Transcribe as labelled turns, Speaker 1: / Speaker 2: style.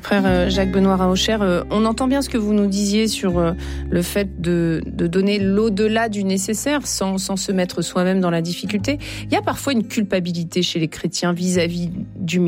Speaker 1: Frère Jacques Benoît Raocher, on entend bien ce que vous nous disiez sur le fait de donner l'au-delà du nécessaire sans se mettre soi-même dans la difficulté. Il y a parfois une culpabilité chez les chrétiens vis-à-vis du